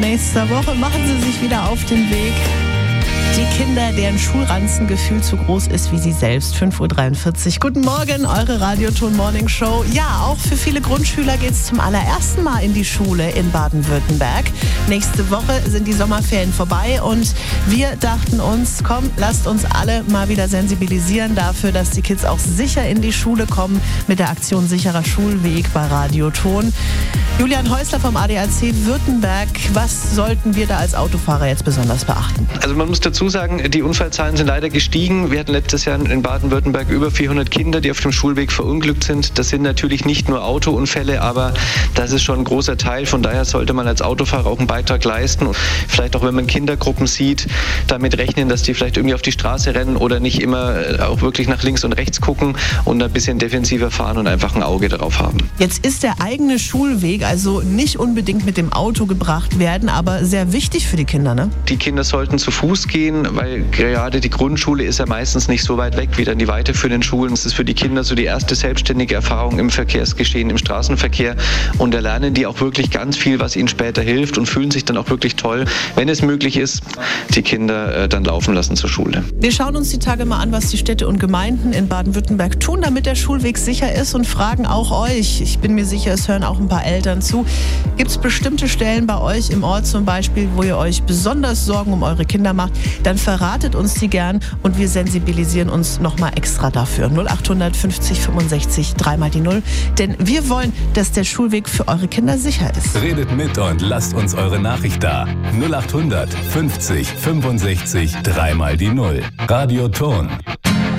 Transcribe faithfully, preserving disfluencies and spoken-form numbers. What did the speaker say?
Nächste Woche machen Sie sich wieder auf den Weg. Die Kinder, deren Schulranzen gefühlt so groß ist wie sie selbst. fünf Uhr dreiundvierzig. Guten Morgen, eure Radioton Morning Show. Ja, auch für viele Grundschüler geht es zum allerersten Mal in die Schule in Baden-Württemberg. Nächste Woche sind die Sommerferien vorbei und wir dachten uns, komm, lasst uns alle mal wieder sensibilisieren dafür, dass die Kids auch sicher in die Schule kommen mit der Aktion Sicherer Schulweg bei Radioton. Julian Häusler vom A D A C Württemberg, was sollten wir da als Autofahrer jetzt besonders beachten? Also man muss dazu sagen, die Unfallzahlen sind leider gestiegen. Wir hatten letztes Jahr in Baden-Württemberg über vierhundert Kinder, die auf dem Schulweg verunglückt sind. Das sind natürlich nicht nur Autounfälle, aber das ist schon ein großer Teil. Von daher sollte man als Autofahrer auch einen Beitrag leisten. Und vielleicht auch, wenn man Kindergruppen sieht, damit rechnen, dass die vielleicht irgendwie auf die Straße rennen oder nicht immer auch wirklich nach links und rechts gucken und ein bisschen defensiver fahren und einfach ein Auge darauf haben. Jetzt ist der eigene Schulweg also nicht unbedingt mit dem Auto gebracht werden, aber sehr wichtig für die Kinder, ne? Die Kinder sollten zu Fuß gehen, weil gerade die Grundschule ist ja meistens nicht so weit weg wie dann die weiterführenden Schulen. Es ist für die Kinder so die erste selbstständige Erfahrung im Verkehrsgeschehen, im Straßenverkehr. Und da lernen die auch wirklich ganz viel, was ihnen später hilft und fühlen sich dann auch wirklich toll, wenn es möglich ist, die Kinder äh, dann laufen lassen zur Schule. Wir schauen uns die Tage mal an, was die Städte und Gemeinden in Baden-Württemberg tun, damit der Schulweg sicher ist und fragen auch euch. Ich bin mir sicher, es hören auch ein paar Eltern zu. Gibt es bestimmte Stellen bei euch im Ort zum Beispiel, wo ihr euch besonders Sorgen um eure Kinder macht? Dann verratet uns die gern und wir sensibilisieren uns nochmal extra dafür. null acht fünfzig fünfundsechzig, dreimal die Null. Denn wir wollen, dass der Schulweg für eure Kinder sicher ist. Redet mit und lasst uns eure Nachricht da. null acht fünfzig fünfundsechzig, dreimal die Null. Radioton.